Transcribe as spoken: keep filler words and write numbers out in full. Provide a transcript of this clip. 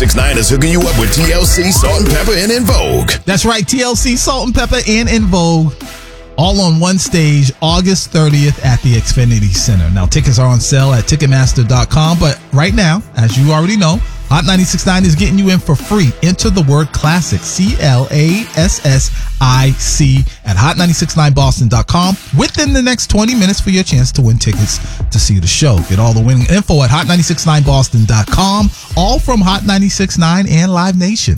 ninety-six point nine is hooking you up with T L C, Salt and Pepper, and In Vogue. That's right, T L C, Salt and Pepper, and In Vogue. All on one stage, August thirtieth at the Xfinity Center. Now, tickets are on sale at Ticketmaster dot com, but right now, as you already know, Hot ninety-six point nine is getting you in for free. Enter the word classic, C L A S S I C, at Hot ninety-six point nine Boston dot com within the next twenty minutes for your chance to win tickets to see the show. Get all the winning info at Hot ninety-six point nine Boston dot com, all from Hot ninety-six point nine and Live Nation.